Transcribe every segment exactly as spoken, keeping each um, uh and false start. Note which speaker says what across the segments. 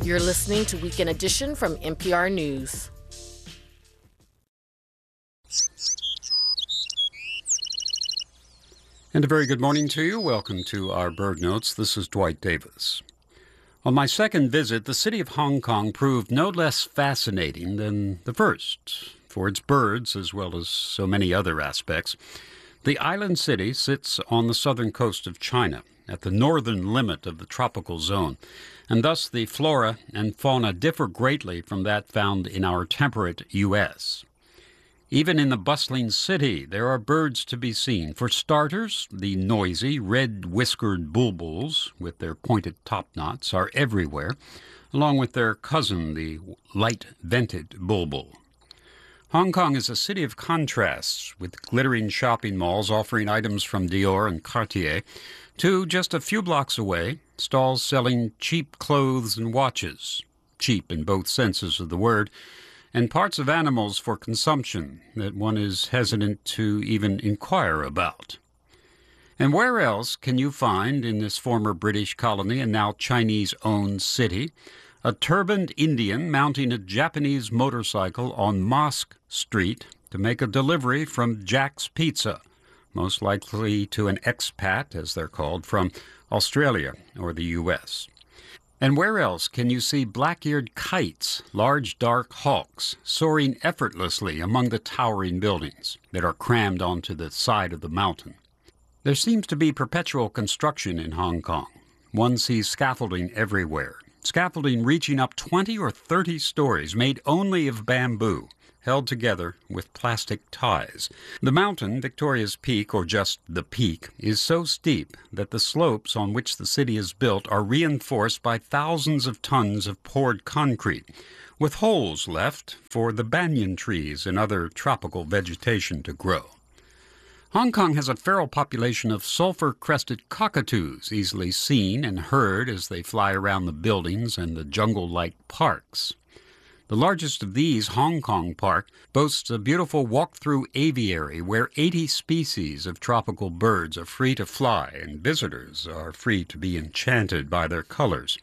Speaker 1: You're listening to Weekend Edition from N P R News.
Speaker 2: And a very good morning to you. Welcome to our Bird Notes. This is Dwight Davis. On my second visit, the city of Hong Kong proved no less fascinating than the first, for its birds as well as so many other aspects. The island city sits on the southern coast of China, at the northern limit of the tropical zone, and thus the flora and fauna differ greatly from that found in our temperate U S Even in the bustling city, there are birds to be seen. For starters, the noisy, red-whiskered bulbuls, with their pointed topknots, are everywhere, along with their cousin, the light-vented bulbul. Hong Kong is a city of contrasts, with glittering shopping malls offering items from Dior and Cartier, to just a few blocks away, stalls selling cheap clothes and watches, cheap in both senses of the word, and parts of animals for consumption that one is hesitant to even inquire about. And where else can you find in this former British colony and now Chinese-owned city a turbaned Indian mounting a Japanese motorcycle on Mosque Street to make a delivery from Jack's Pizza, most likely to an expat, as they're called, from Australia or the U S? And where else can you see black-eared kites, large dark hawks, soaring effortlessly among the towering buildings that are crammed onto the side of the mountain? There seems to be perpetual construction in Hong Kong. One sees scaffolding everywhere, scaffolding reaching up twenty or thirty stories made only of bamboo, held together with plastic ties. The mountain, Victoria's Peak, or just the Peak, is so steep that the slopes on which the city is built are reinforced by thousands of tons of poured concrete, with holes left for the banyan trees and other tropical vegetation to grow. Hong Kong has a feral population of sulfur-crested cockatoos, easily seen and heard as they fly around the buildings and the jungle-like parks. The largest of these, Hong Kong Park, boasts a beautiful walk-through aviary where eighty species of tropical birds are free to fly and visitors are free to be enchanted by their colors.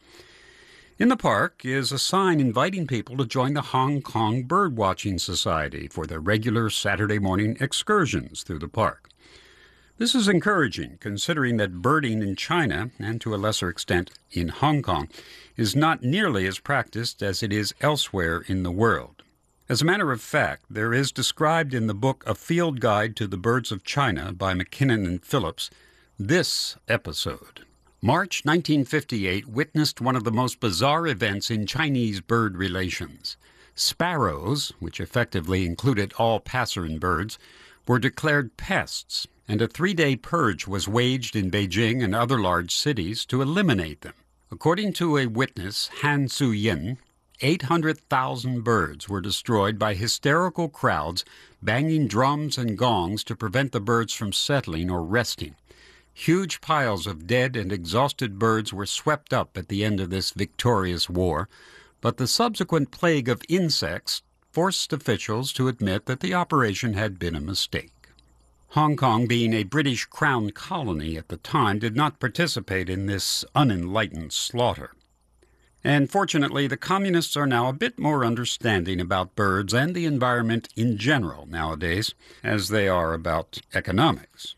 Speaker 2: In the park is a sign inviting people to join the Hong Kong Birdwatching Society for their regular Saturday morning excursions through the park. This is encouraging, considering that birding in China, and to a lesser extent in Hong Kong, is not nearly as practiced as it is elsewhere in the world. As a matter of fact, there is described in the book A Field Guide to the Birds of China by McKinnon and Phillips this episode. March nineteen fifty-eight witnessed one of the most bizarre events in Chinese bird relations. Sparrows, which effectively included all passerine birds, were declared pests, and a three-day purge was waged in Beijing and other large cities to eliminate them. According to a witness, Han Su-yin, eight hundred thousand birds were destroyed by hysterical crowds banging drums and gongs to prevent the birds from settling or resting. Huge piles of dead and exhausted birds were swept up at the end of this victorious war, but the subsequent plague of insects forced officials to admit that the operation had been a mistake. Hong Kong, being a British Crown colony at the time, did not participate in this unenlightened slaughter. And fortunately, the communists are now a bit more understanding about birds and the environment in general nowadays, as they are about economics.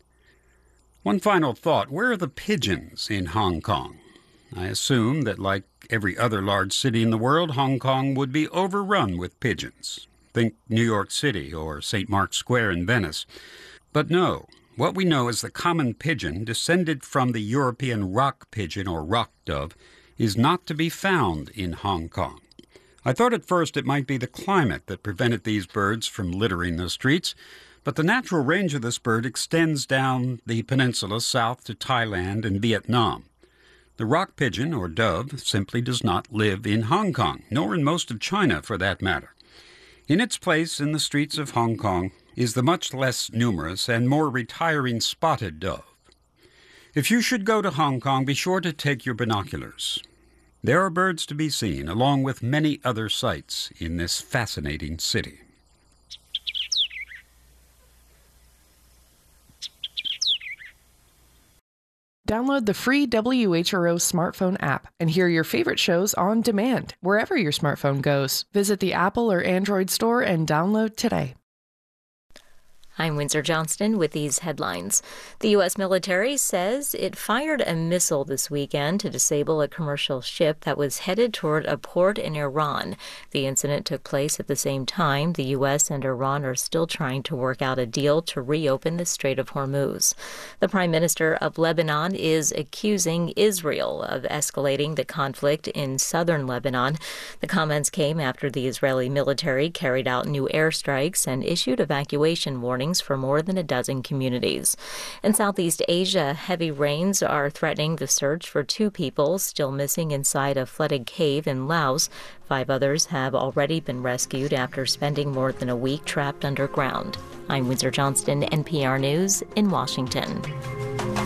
Speaker 2: One final thought: where are the pigeons in Hong Kong? I assume that, like every other large city in the world, Hong Kong would be overrun with pigeons. Think New York City or Saint Mark's Square in Venice. But no, what we know is the common pigeon, descended from the European rock pigeon or rock dove, is not to be found in Hong Kong. I thought at first it might be the climate that prevented these birds from littering the streets, but the natural range of this bird extends down the peninsula south to Thailand and Vietnam. The rock pigeon, or dove, simply does not live in Hong Kong, nor in most of China for that matter. In its place in the streets of Hong Kong is the much less numerous and more retiring spotted dove. If you should go to Hong Kong, be sure to take your binoculars. There are birds to be seen, along with many other sights in this fascinating city.
Speaker 3: Download the free W H R O smartphone app and hear your favorite shows on demand wherever your smartphone goes. Visit the Apple or Android store and download today.
Speaker 4: I'm Windsor Johnston with these headlines. The U S military says it fired a missile this weekend to disable a commercial ship that was headed toward a port in Iran. The incident took place at the same time the U S and Iran are still trying to work out a deal to reopen the Strait of Hormuz. The Prime Minister of Lebanon is accusing Israel of escalating the conflict in southern Lebanon. The comments came after the Israeli military carried out new airstrikes and issued evacuation warnings for more than a dozen communities. In Southeast Asia, heavy rains are threatening the search for two people still missing inside a flooded cave in Laos. Five others have already been rescued after spending more than a week trapped underground. I'm Windsor Johnston, N P R News in Washington.